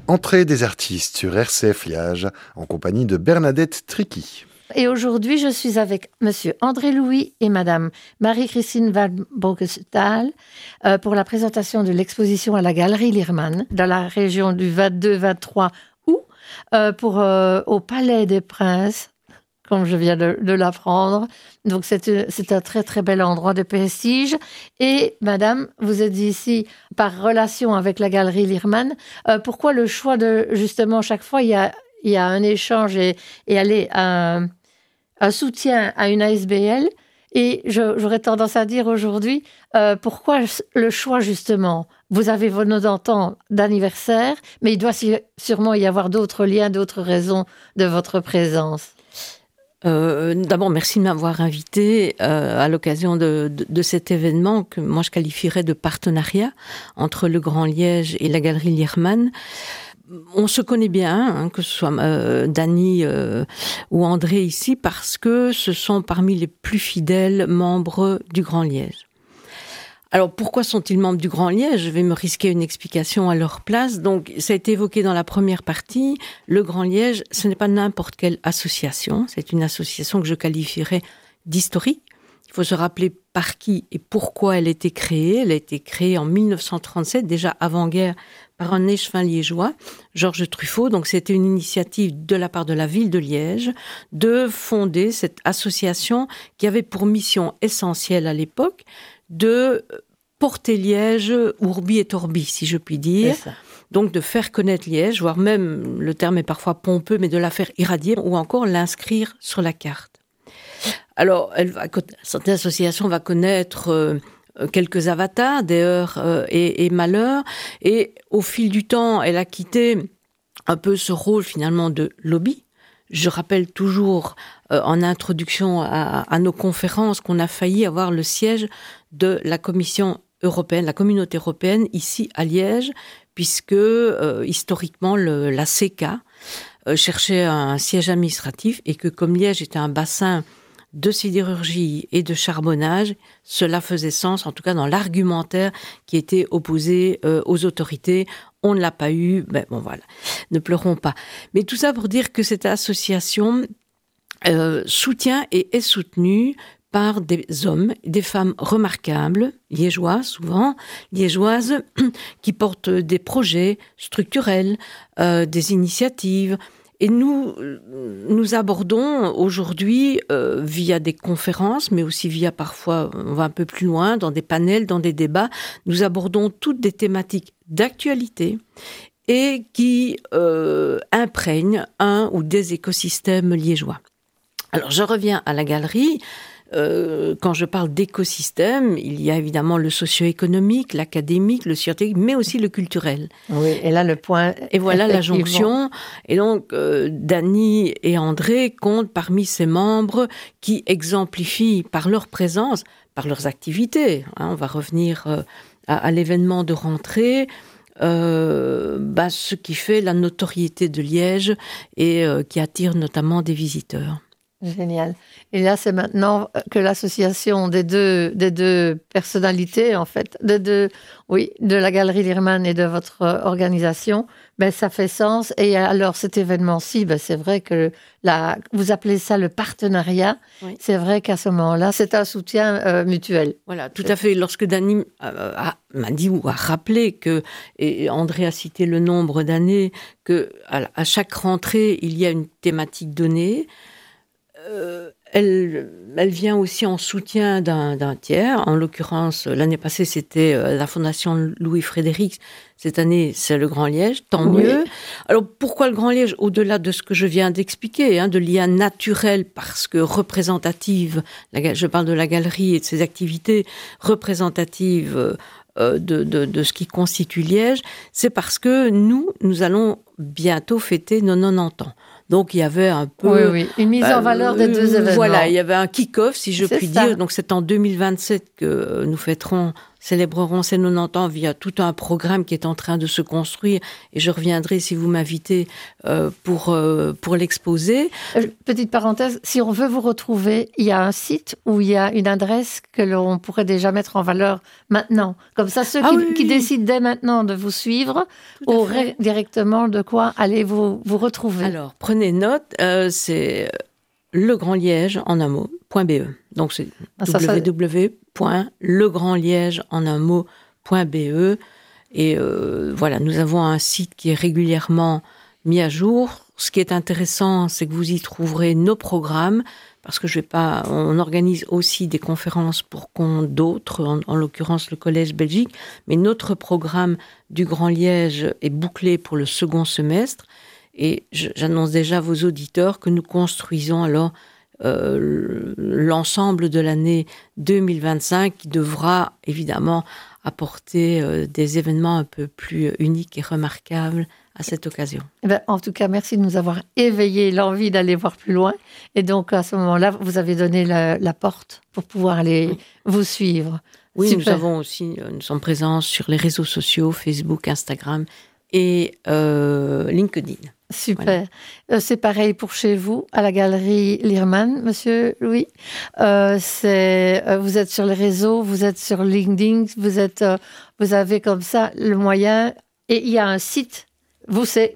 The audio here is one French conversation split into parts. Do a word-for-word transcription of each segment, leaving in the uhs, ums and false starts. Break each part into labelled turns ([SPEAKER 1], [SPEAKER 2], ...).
[SPEAKER 1] Entrée des artistes sur R C F Liège en compagnie de Bernadette Tricky.
[SPEAKER 2] Et aujourd'hui, je suis avec Monsieur André Louis et Madame Marie-Christine Van Bockestael euh, pour la présentation de l'exposition à la Galerie Lierman dans la région du vingt-deux vingt-trois août euh, pour, euh, au Palais des Princes, comme je viens de, de l'apprendre. Donc, c'est, c'est un très, très bel endroit de prestige. Et, Madame, vous êtes ici par relation avec la Galerie Lierman. Euh, pourquoi le choix de, justement, chaque fois, il y a, il y a un échange et, et aller à... un soutien à une A S B L, et je, j'aurais tendance à dire aujourd'hui, euh, pourquoi le choix justement? Vous avez vos quatre-vingt-dix ans d'anniversaire, mais il doit sûrement y avoir d'autres liens, d'autres raisons de votre présence.
[SPEAKER 3] Euh, d'abord, merci de m'avoir invité euh, à l'occasion de, de, de cet événement que moi je qualifierais de partenariat entre le Grand Liège et la Galerie Lierman. On se connaît bien, hein, que ce soit euh, Dany euh, ou André ici, parce que ce sont parmi les plus fidèles membres du Grand Liège. Alors, pourquoi sont-ils membres du Grand Liège? Je vais me risquer une explication à leur place. Donc, ça a été évoqué dans la première partie. Le Grand Liège, ce n'est pas n'importe quelle association. C'est une association que je qualifierais d'historique. Il faut se rappeler par qui et pourquoi elle a été créée. Elle a été créée en mille neuf cent trente-sept, déjà avant-guerre, par un échevin liégeois, Georges Truffaut. Donc, c'était une initiative de la part de la ville de Liège de fonder cette association qui avait pour mission essentielle à l'époque de porter Liège urbi et orbi, si je puis dire. Donc, de faire connaître Liège, voire même, le terme est parfois pompeux, mais de la faire irradier ou encore l'inscrire sur la carte. Alors, elle va, cette association va connaître euh, quelques avatars, des heurts euh, et, et malheurs, et au fil du temps, elle a quitté un peu ce rôle finalement de lobby. Je rappelle toujours euh, en introduction à, à nos conférences qu'on a failli avoir le siège de la Commission européenne, la Communauté européenne, ici à Liège, puisque euh, historiquement le, la C E C A euh, cherchait un siège administratif et que comme Liège était un bassin de sidérurgie et de charbonnage, cela faisait sens, en tout cas dans l'argumentaire qui était opposé euh, aux autorités. On ne l'a pas eu, ben bon voilà, ne pleurons pas. Mais tout ça pour dire que cette association euh, soutient et est soutenue par des hommes, des femmes remarquables, liégeois souvent, liégeoises, qui portent des projets structurels, euh, des initiatives. Et nous, nous abordons aujourd'hui, euh, via des conférences, mais aussi via parfois, on va un peu plus loin, dans des panels, dans des débats, nous abordons toutes des thématiques d'actualité et qui euh, imprègnent un ou des écosystèmes liégeois. Alors, je reviens à la galerie. Euh, quand je parle d'écosystème, il y a évidemment le socio-économique, l'académique, le scientifique, mais aussi le culturel.
[SPEAKER 2] Oui, et là le point...
[SPEAKER 3] Et voilà la jonction. Et donc, euh, Dany et André comptent parmi ces membres qui exemplifient par leur présence, par leurs activités. Hein, on va revenir euh, à, à l'événement de rentrée. Euh, bah, ce qui fait la notoriété de Liège et euh, qui attire notamment des visiteurs.
[SPEAKER 2] Génial. Et là, c'est maintenant que l'association des deux, des deux personnalités, en fait, des deux, oui, de la Galerie Lierman et de votre organisation, ben, ça fait sens. Et alors, cet événement-ci, ben, c'est vrai que la, vous appelez ça le partenariat. Oui. C'est vrai qu'à ce moment-là, c'est un soutien euh, mutuel.
[SPEAKER 3] Voilà, tout à fait. Lorsque Dany euh, a, m'a dit ou a rappelé que, et André a cité le nombre d'années, que à, à chaque rentrée, il y a une thématique donnée. Euh, elle, elle vient aussi en soutien d'un, d'un tiers. En l'occurrence, l'année passée, c'était la Fondation Louis-Frédéric. Cette année, c'est le Grand Liège. Tant oui. mieux. Alors, pourquoi le Grand Liège? Au-delà de ce que je viens d'expliquer, hein, de lien naturel, parce que représentative, la, je parle de la galerie et de ses activités représentatives euh, de, de, de ce qui constitue Liège, c'est parce que nous, nous allons bientôt fêter nos quatre-vingt-dix ans. Donc, il y avait un peu...
[SPEAKER 2] Oui, oui, une mise en valeur euh, des deux événements.
[SPEAKER 3] Voilà, il y avait un kick-off, si je
[SPEAKER 2] c'est
[SPEAKER 3] puis
[SPEAKER 2] ça.
[SPEAKER 3] dire. Donc, c'est en deux mille vingt-sept que nous fêterons célébreront ses quatre-vingt-dix ans via tout un programme qui est en train de se construire. Et je reviendrai si vous m'invitez euh, pour, euh, pour l'exposer.
[SPEAKER 2] Euh, petite parenthèse, si on veut vous retrouver, il y a un site où il y a une adresse que l'on pourrait déjà mettre en valeur maintenant. Comme ça, ceux
[SPEAKER 3] ah
[SPEAKER 2] qui,
[SPEAKER 3] oui,
[SPEAKER 2] qui
[SPEAKER 3] oui.
[SPEAKER 2] décident dès maintenant de vous suivre auraient directement de quoi aller vous, vous retrouver.
[SPEAKER 3] Alors, prenez note, euh, c'est Le Grand Liège en un mot, .be. Donc, c'est
[SPEAKER 2] ah, ça,
[SPEAKER 3] w w w point le grand liège en un mot point b e. Et euh, voilà, nous avons un site qui est régulièrement mis à jour. Ce qui est intéressant, c'est que vous y trouverez nos programmes, parce que je vais pas, on organise aussi des conférences pour compte d'autres, en, en l'occurrence le Collège Belgique, mais notre programme du Grand Liège est bouclé pour le second semestre. Et j'annonce déjà à vos auditeurs que nous construisons alors euh, l'ensemble de l'année deux mille vingt-cinq qui devra évidemment apporter euh, des événements un peu plus uniques et remarquables à cette occasion.
[SPEAKER 2] Eh bien, en tout cas, merci de nous avoir éveillé l'envie d'aller voir plus loin. Et donc, à ce moment-là, vous avez donné la, la porte pour pouvoir aller oui. vous suivre.
[SPEAKER 3] Oui,
[SPEAKER 2] Super.
[SPEAKER 3] nous avons aussi, nous sommes présents sur les réseaux sociaux, Facebook, Instagram et euh, LinkedIn.
[SPEAKER 2] Super.
[SPEAKER 3] Voilà.
[SPEAKER 2] Euh, c'est pareil pour chez vous, à la galerie Lierman, Monsieur Louis. Euh, c'est, euh, vous êtes sur les réseaux, vous êtes sur LinkedIn, vous êtes, euh, vous avez comme ça le moyen. Et il y a un site. Vous, c'est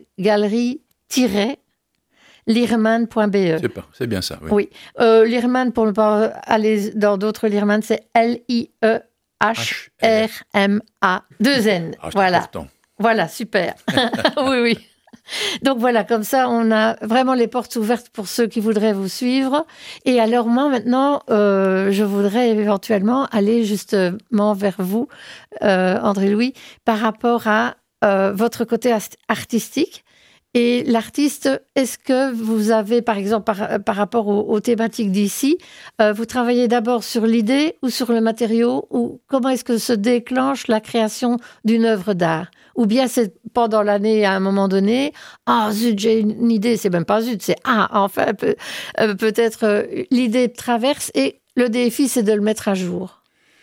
[SPEAKER 2] galerie-lierman point b e.
[SPEAKER 4] C'est, pas, c'est bien ça, oui.
[SPEAKER 2] Oui. Euh, Lierman, pour ne pas aller dans d'autres Lierman, c'est L I E H R M A deux N.
[SPEAKER 4] Ah,
[SPEAKER 2] voilà.
[SPEAKER 4] Important.
[SPEAKER 2] Voilà, super. oui, oui. Donc voilà, comme ça, on a vraiment les portes ouvertes pour ceux qui voudraient vous suivre. Et alors moi, maintenant, euh, je voudrais éventuellement aller justement vers vous, euh, André-Louis, par rapport à euh, votre côté artistique. Et l'artiste, est-ce que vous avez, par exemple, par, par rapport aux, aux thématiques d'ici, euh, vous travaillez d'abord sur l'idée ou sur le matériau, ou comment est-ce que se déclenche la création d'une œuvre d'art? Ou bien c'est pendant l'année, à un moment donné, ah zut, j'ai une idée, c'est même pas zut, c'est ah, enfin, peut, euh, peut-être euh, l'idée traverse et le défi, c'est de le mettre à jour.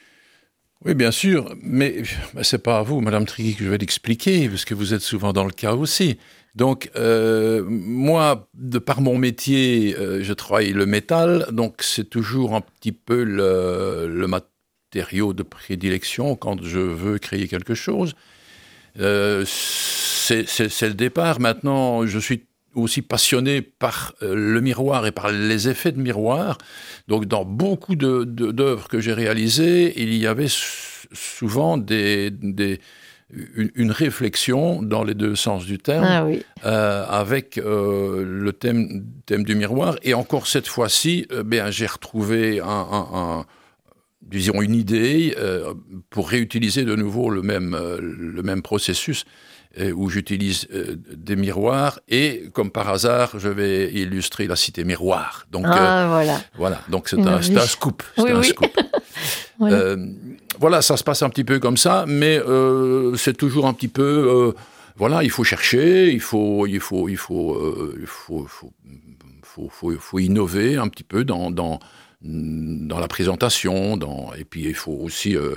[SPEAKER 4] Oui, bien sûr, mais ben, c'est pas à vous, Madame Trigui, que je vais l'expliquer, parce que vous êtes souvent dans le cas aussi. Donc, euh, moi, de par mon métier, euh, je travaille le métal, donc c'est toujours un petit peu le, le matériau de prédilection quand je veux créer quelque chose. Euh, c'est, c'est, c'est le départ. Maintenant, je suis aussi passionné par euh, le miroir et par les effets de miroir. Donc, dans beaucoup de, de, d'œuvres que j'ai réalisées, il y avait s- souvent des... des Une, une réflexion dans les deux sens du terme,
[SPEAKER 2] ah oui.
[SPEAKER 4] euh, avec euh, le thème, thème du miroir. Et encore cette fois-ci, euh, bien, j'ai retrouvé un, un, un, disons une idée euh, pour réutiliser de nouveau le même, euh, le même processus euh, où j'utilise euh, des miroirs. Et comme par hasard, je vais illustrer la cité miroir. Donc,
[SPEAKER 2] ah,
[SPEAKER 4] euh,
[SPEAKER 2] voilà.
[SPEAKER 4] voilà. Donc c'est un, c'est un scoop. C'est
[SPEAKER 2] oui,
[SPEAKER 4] un
[SPEAKER 2] oui.
[SPEAKER 4] scoop.
[SPEAKER 2] voilà.
[SPEAKER 4] Euh, Voilà, ça se passe un petit peu comme ça, mais euh, c'est toujours un petit peu... Euh, voilà, il faut chercher, il faut, il faut, il faut, euh, il faut, faut, faut, faut, faut innover un petit peu dans, dans, dans la présentation, dans, et puis il faut aussi euh,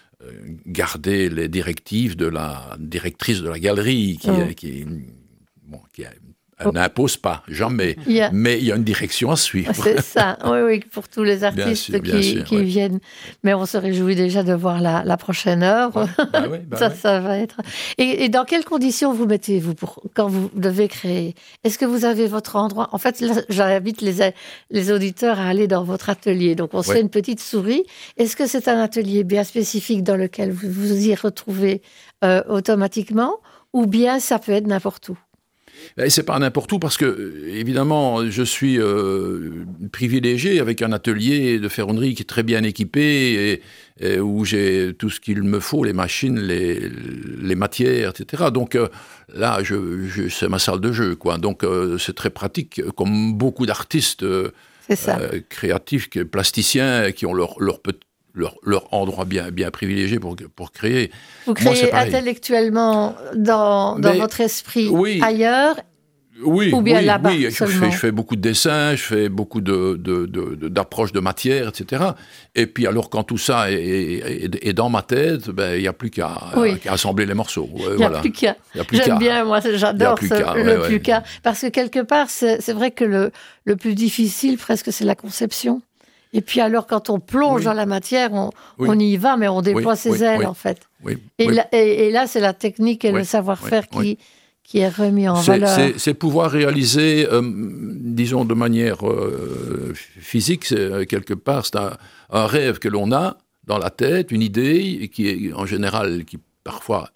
[SPEAKER 4] garder les directives de la directrice de la galerie, qui, oh. qui, bon, qui a... Elle oh. n'impose pas, jamais, yeah. mais il y a une direction à suivre.
[SPEAKER 2] C'est ça, oui, oui, pour tous les artistes bien sûr, bien qui, sûr, qui ouais. viennent. Mais on se réjouit déjà de voir la, la prochaine œuvre.
[SPEAKER 4] Ouais. Bah oui, bah
[SPEAKER 2] ça,
[SPEAKER 4] oui.
[SPEAKER 2] ça va être. Et, et dans quelles conditions vous mettez-vous pour, quand vous devez créer? Est-ce que vous avez votre endroit? En fait, là, j'invite les, les auditeurs à aller dans votre atelier. Donc, on se ouais. fait une petite souris. Est-ce que c'est un atelier bien spécifique dans lequel vous vous y retrouvez euh, automatiquement, ou bien ça peut être n'importe où?
[SPEAKER 4] Et c'est pas n'importe où parce que, évidemment, je suis euh, privilégié avec un atelier de ferronnerie qui est très bien équipé et, et où j'ai tout ce qu'il me faut, les machines, les, les matières, et cetera. Donc euh, là, je, je, c'est ma salle de jeu, quoi. Donc euh, c'est très pratique, comme beaucoup d'artistes euh, euh, créatifs, plasticiens, qui ont leur, leur petit Leur, leur endroit bien, bien privilégié pour, pour créer.
[SPEAKER 2] Vous créez Moi, intellectuellement dans, dans
[SPEAKER 4] Mais,
[SPEAKER 2] votre esprit
[SPEAKER 4] oui,
[SPEAKER 2] ailleurs
[SPEAKER 4] Oui,
[SPEAKER 2] Ou bien
[SPEAKER 4] oui,
[SPEAKER 2] là-bas
[SPEAKER 4] oui. Je,
[SPEAKER 2] seulement.
[SPEAKER 4] fais, je fais beaucoup de dessins, je fais beaucoup de, de, de, de, d'approches de matière, et cetera. Et puis alors, quand tout ça est, est, est dans ma tête, ben, il n'y a plus qu'à,
[SPEAKER 2] Oui.
[SPEAKER 4] qu'à assembler les morceaux.
[SPEAKER 2] Il n'y a
[SPEAKER 4] voilà.
[SPEAKER 2] plus qu'à.
[SPEAKER 4] Il y a plus
[SPEAKER 2] J'aime
[SPEAKER 4] qu'à.
[SPEAKER 2] bien, moi, j'adore
[SPEAKER 4] plus
[SPEAKER 2] ce,
[SPEAKER 4] qu'à,
[SPEAKER 2] le
[SPEAKER 4] ouais,
[SPEAKER 2] plus
[SPEAKER 4] ouais.
[SPEAKER 2] qu'à. Parce que quelque part, c'est, c'est vrai que le, le plus difficile, presque, c'est la conception. Et puis alors, quand on plonge
[SPEAKER 4] Oui.
[SPEAKER 2] dans la matière, on,
[SPEAKER 4] Oui.
[SPEAKER 2] on y va, mais on déploie
[SPEAKER 4] Oui,
[SPEAKER 2] ses
[SPEAKER 4] oui,
[SPEAKER 2] ailes,
[SPEAKER 4] oui.
[SPEAKER 2] en fait.
[SPEAKER 4] Oui,
[SPEAKER 2] Et,
[SPEAKER 4] oui.
[SPEAKER 2] là, et, et là, c'est la technique et
[SPEAKER 4] Oui,
[SPEAKER 2] le savoir-faire
[SPEAKER 4] oui,
[SPEAKER 2] qui,
[SPEAKER 4] oui.
[SPEAKER 2] qui est remis en
[SPEAKER 4] C'est,
[SPEAKER 2] valeur.
[SPEAKER 4] c'est, c'est pouvoir réaliser, euh, disons de manière euh, physique, c'est, euh, quelque part, c'est un, un rêve que l'on a dans la tête, une idée, et qui est en général, qui parfois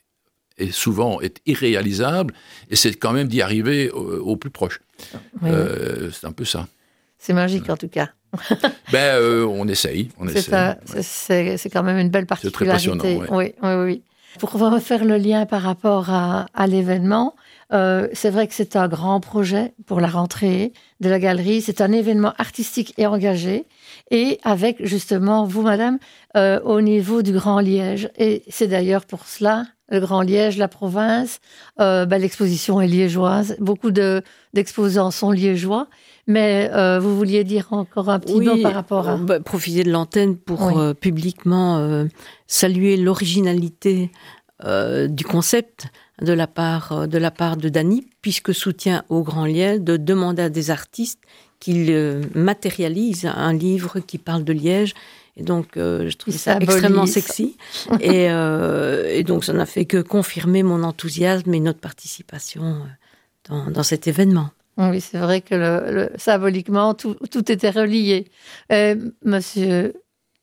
[SPEAKER 4] et souvent est irréalisable, et c'est quand même d'y arriver au, au plus proche.
[SPEAKER 2] Oui,
[SPEAKER 4] Euh, c'est un peu ça.
[SPEAKER 2] c'est magique, en tout cas.
[SPEAKER 4] Ben, euh, on essaye, on
[SPEAKER 2] C'est,
[SPEAKER 4] essaye.
[SPEAKER 2] ça,
[SPEAKER 4] ouais.
[SPEAKER 2] c'est, c'est, c'est quand même une belle
[SPEAKER 4] C'est très
[SPEAKER 2] particularité.
[SPEAKER 4] passionnant,
[SPEAKER 2] Oui, oui, oui. Pour refaire le lien par rapport à, à l'événement, euh, c'est vrai que c'est un grand projet pour la rentrée de la galerie. C'est un événement artistique et engagé, et avec justement vous, madame, euh, au niveau du Grand Liège. Et c'est d'ailleurs pour cela, le Grand Liège, la province, euh, ben, l'exposition est liégeoise. Beaucoup de, d'exposants sont liégeois. Mais euh, vous vouliez dire encore un petit
[SPEAKER 3] Oui,
[SPEAKER 2] mot par rapport à...
[SPEAKER 3] euh, bah, profiter de l'antenne pour
[SPEAKER 2] Oui.
[SPEAKER 3] euh, publiquement euh, saluer l'originalité euh, du concept de la part, euh, de la part de Dany, puisque soutient au Grand Liège de demander à des artistes qu'ils euh, matérialisent un livre qui parle de Liège. Et donc, euh, je trouve
[SPEAKER 2] Ils
[SPEAKER 3] ça
[SPEAKER 2] symbolisent.
[SPEAKER 3] extrêmement sexy. et, euh, et donc, ça n'a fait que confirmer mon enthousiasme et notre participation euh, dans, dans cet événement.
[SPEAKER 2] Oui, c'est vrai que le, le- symboliquement, tout, tout était relié. Euh, Monsieur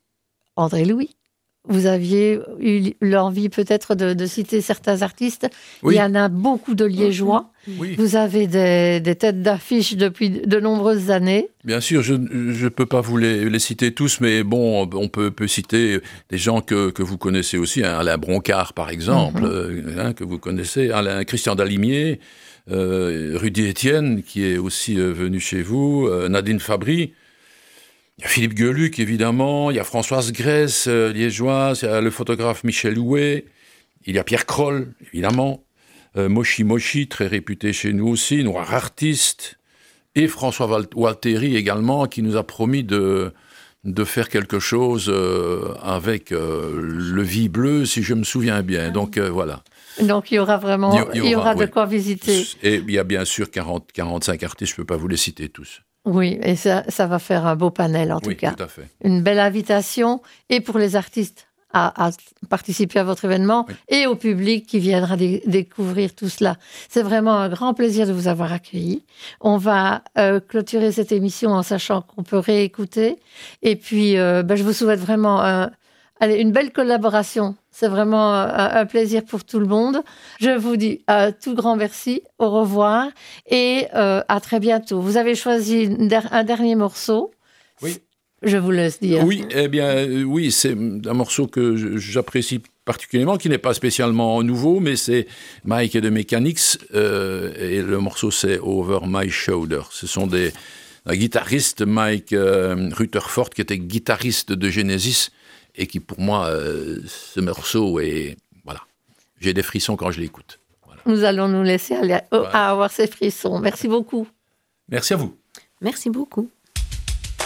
[SPEAKER 2] André Louis, vous aviez eu l'envie peut-être de, de citer certains artistes.
[SPEAKER 4] Oui.
[SPEAKER 2] Il y en a beaucoup de Liégeois.
[SPEAKER 4] Oui.
[SPEAKER 2] Vous avez des, des têtes d'affiche depuis de nombreuses années.
[SPEAKER 4] Bien sûr, je ne peux pas vous les, les citer tous, mais bon, on peut, peut citer des gens que, que vous connaissez aussi, hein, Alain Broncard par exemple,
[SPEAKER 2] Mhm.
[SPEAKER 4] euh, hein, que vous connaissez, Alain Christian Dalimier, euh, Rudy Etienne, qui est aussi euh, venu chez vous, euh, Nadine Fabry, il y a Philippe Gueluc évidemment, il y a Françoise Grèce, euh, liégeoise, il y a le photographe Michel Houet, il y a Pierre Kroll, évidemment, euh, Moshi Moshi, très réputé chez nous aussi, noir artiste, et François Val- Walteri également, qui nous a promis de, de faire quelque chose euh, avec euh, le Vie Bleu, si je me souviens bien. Donc euh, voilà.
[SPEAKER 2] Donc il y aura vraiment,
[SPEAKER 4] Il y- il y
[SPEAKER 2] il y aura
[SPEAKER 4] aura,
[SPEAKER 2] de
[SPEAKER 4] oui.
[SPEAKER 2] quoi visiter.
[SPEAKER 4] Et il y a bien sûr quarante, quarante-cinq artistes, je ne peux pas vous les citer tous.
[SPEAKER 2] Oui, et ça, ça va faire un beau panel en tout
[SPEAKER 4] Oui,
[SPEAKER 2] cas.
[SPEAKER 4] tout à fait.
[SPEAKER 2] Une belle invitation, et pour les artistes à, à participer à votre événement,
[SPEAKER 4] Oui.
[SPEAKER 2] et au public qui viendra dé- découvrir tout cela. C'est vraiment un grand plaisir de vous avoir accueilli. On va euh, clôturer cette émission en sachant qu'on peut réécouter. Et puis, euh, ben, je vous souhaite vraiment un- allez, une belle collaboration. C'est vraiment un, un plaisir pour tout le monde. Je vous dis un tout grand merci, au revoir, et euh, à très bientôt. Vous avez choisi une der- un dernier morceau.
[SPEAKER 4] Oui.
[SPEAKER 2] Je vous laisse dire.
[SPEAKER 4] Oui, eh bien, euh, oui, c'est un morceau que je- j'apprécie particulièrement, qui n'est pas spécialement nouveau, mais c'est Mike et the Mechanics, euh, et le morceau c'est Over My Shoulder. Ce sont des un guitariste, Mike euh, Rutherford, qui était guitariste de Genesis, et qui pour moi, euh, ce morceau est, voilà, j'ai des frissons quand je l'écoute. Voilà.
[SPEAKER 2] Nous allons nous laisser aller à,
[SPEAKER 4] Voilà.
[SPEAKER 2] à avoir ces frissons. Merci beaucoup.
[SPEAKER 4] Merci à vous.
[SPEAKER 3] Merci beaucoup.